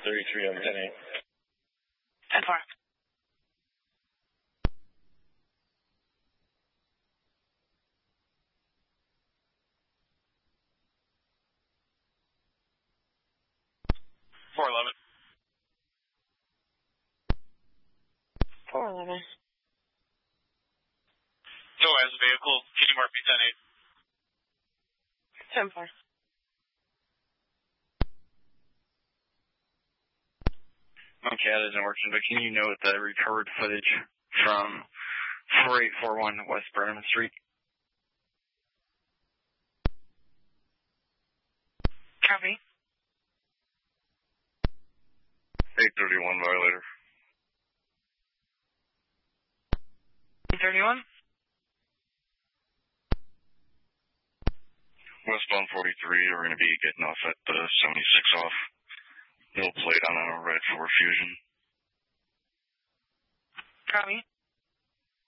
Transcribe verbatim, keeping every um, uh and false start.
thirty-three on ten eight. ten four. four eleven. four eleven. No as a vehicle, Kitty Murphy ten eight. ten four. Okay, that isn't working, but can you note the recovered footage from four eight four one West Burnham Street? Copy. eight thirty-one violator. eight thirty-one? Westbound forty-three, we're going to be getting off at the seventy-six off. Middle plate on a red Ford Fusion. Copy.